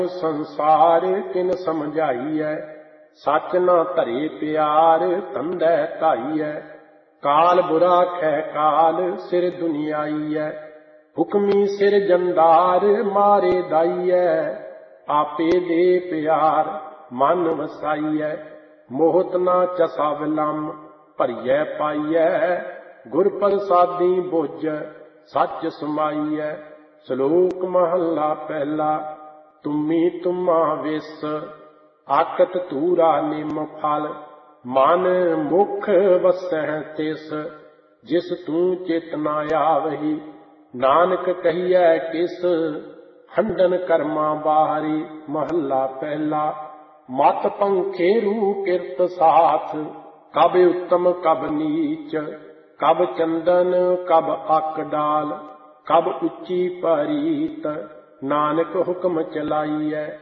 संसार किन समझाइए, सच न धरे प्यार तंदै धाइए। काल बुरा खै काल सिर दुनियाइए, हुक्मी सिर जंदार मारे दाइए। आपे दे प्यार मन वसाइए, मोहत न चसा विलम भरिए पाइए। गुर प्रसादी बुझ सच समाइए। श्लोक महला पहला। तुम्ही तुम्हा विस, आकत तूरा निम फल। मन मुख वसह तिस, जिस तू चित न आवही। नानक कहिए किस, हंडन कर्मा बाहरी। महला पहला। मत पंखे रू किरत साथ, कब उत्तम कब नीच। कब चंदन कब अक डाल, कब उच्ची परीत। नानक हुक्म चलाइए।